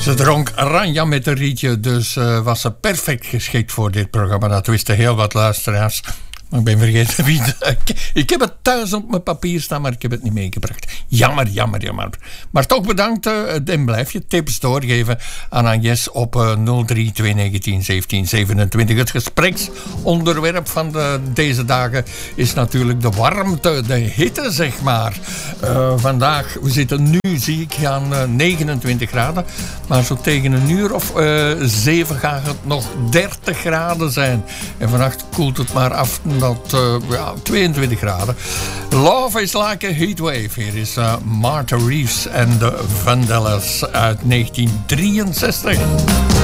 Ze dronk Ranja met een rietje, dus was ze perfect geschikt voor dit programma. Dat wisten heel wat luisteraars. Maar ik ben vergeten wie. Ik heb het thuis op mijn papier staan, maar ik heb het niet meegebracht. Jammer. Maar toch bedankt en blijf je tips doorgeven aan Agnes op 03 219 17 27. Het gespreksonderwerp van deze dagen is natuurlijk de warmte, de hitte, zeg maar. Vandaag, we zitten nu, zie ik, aan 29 graden. Maar zo tegen een uur of 7 gaat het nog 30 graden zijn. En vannacht koelt het maar af tot 22 graden. Love is like a heatwave. Hier is Martha Reeves en de Vandellas uit 1963.